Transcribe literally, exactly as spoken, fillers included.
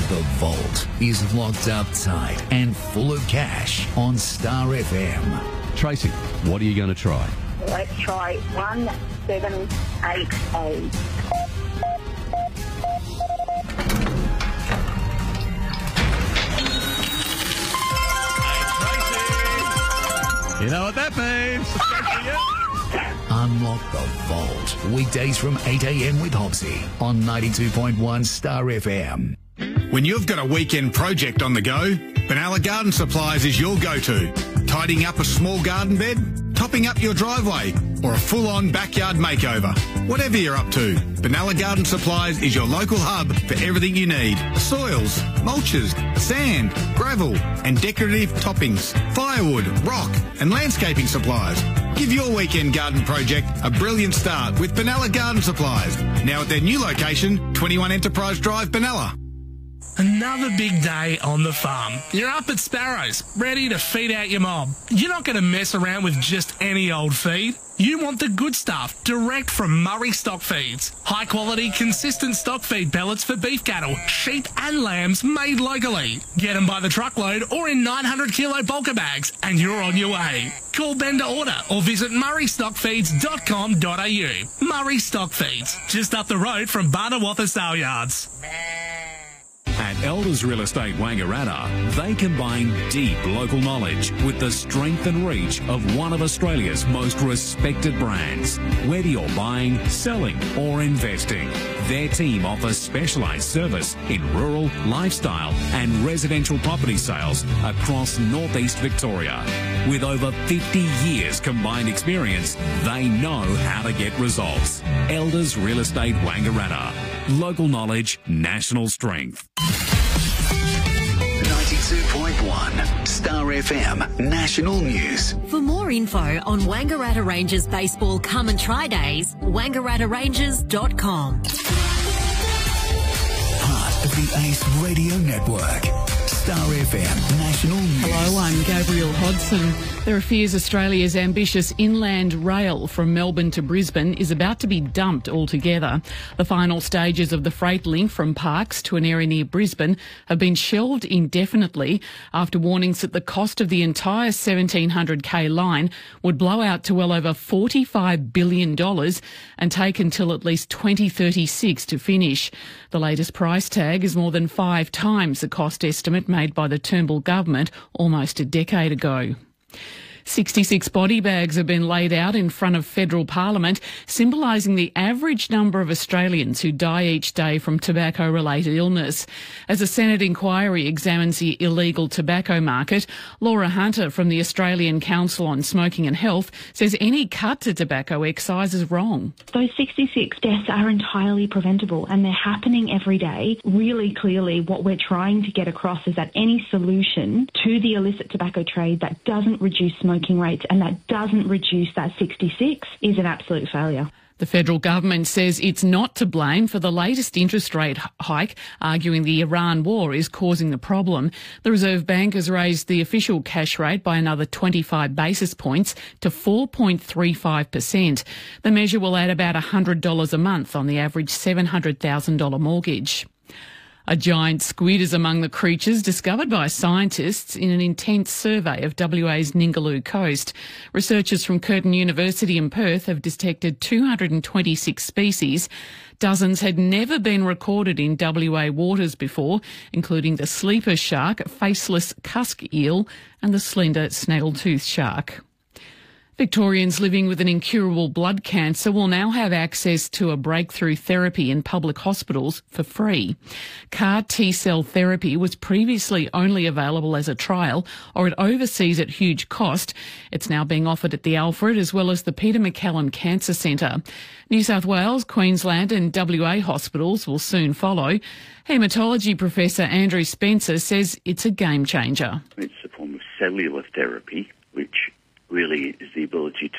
The Vault is locked up tight and full of cash on Star F M. Tracy, what are you going to try? Let's try one seven eight eight. You know what that means. Unlock the Vault. Weekdays from eight a.m. with Hobbsy on ninety-two point one Star F M. When you've got a weekend project on the go, Benalla Garden Supplies is your go-to. Tidying up a small garden bed, topping up your driveway, or a full-on backyard makeover. Whatever you're up to, Benalla Garden Supplies is your local hub for everything you need. Soils, mulches, sand, gravel, and decorative toppings, firewood, rock, and landscaping supplies. Give your weekend garden project a brilliant start with Benalla Garden Supplies. Now at their new location, twenty-one Enterprise Drive, Benalla. Another big day on the farm. You're up at Sparrows, ready to feed out your mob. You're not going to mess around with just any old feed. You want the good stuff, direct from Murray Stock Feeds. High quality, consistent stock feed pellets for beef cattle, sheep and lambs made locally. Get them by the truckload or in nine hundred kilo bulker bags and you're on your way. Call Ben to order or visit murray stock feeds dot com dot a u. Murray Stock Feeds, just up the road from Barnawatha Sale Yards. At Elders Real Estate Wangaratta, they combine deep local knowledge with the strength and reach of one of Australia's most respected brands. Whether you're buying, selling or investing, their team offers specialised service in rural, lifestyle and residential property sales across northeast Victoria. With over fifty years combined experience, they know how to get results. Elders Real Estate Wangaratta. Local knowledge, national strength. ninety-two point one Star F M National News. For more info on Wangaratta Rangers Baseball Come and Try Days, wangaratta rangers dot com. Part of the Ace Radio Network. Star F M National News. Hello, I'm Gabrielle Hodson. There are fears Australia's ambitious inland rail from Melbourne to Brisbane is about to be dumped altogether. The final stages of the freight link from Parkes to an area near Brisbane have been shelved indefinitely after warnings that the cost of the entire seventeen hundred k line would blow out to well over forty-five billion dollars and take until at least twenty thirty-six to finish. The latest price tag is more than five times the cost estimate made by the Turnbull government almost a decade ago. sixty-six body bags have been laid out in front of federal parliament, symbolising the average number of Australians who die each day from tobacco-related illness. As a Senate inquiry examines the illegal tobacco market, Laura Hunter from the Australian Council on Smoking and Health says any cut to tobacco excise is wrong. Those sixty-six deaths are entirely preventable and they're happening every day. Really clearly what we're trying to get across is that any solution to the illicit tobacco trade that doesn't reduce smoking rates and that doesn't reduce that sixty-six is an absolute failure. The federal government says it's not to blame for the latest interest rate hike, arguing the Iran war is causing the problem. The Reserve Bank has raised the official cash rate by another twenty-five basis points to four point three five percent. The measure will add about one hundred dollars a month on the average seven hundred thousand dollars mortgage. A giant squid is among the creatures discovered by scientists in an intense survey of W A's Ningaloo coast. Researchers from Curtin University in Perth have detected two hundred twenty-six species. Dozens had never been recorded in W A waters before, including the sleeper shark, faceless cusk eel and the slender snaggletooth shark. Victorians living with an incurable blood cancer will now have access to a breakthrough therapy in public hospitals for free. C A R T-cell therapy was previously only available as a trial or at overseas at huge cost. It's now being offered at the Alfred as well as the Peter MacCallum Cancer Centre. New South Wales, Queensland and W A hospitals will soon follow. Haematology Professor Andrew Spencer says it's a game changer. It's a form of cellular therapy which really is the ability to